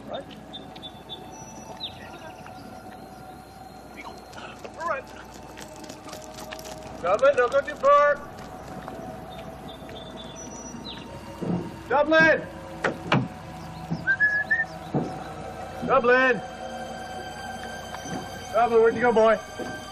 Right. All right. Dublin, don't go too far. Dublin! Dublin! Dublin, where'd you go, boy?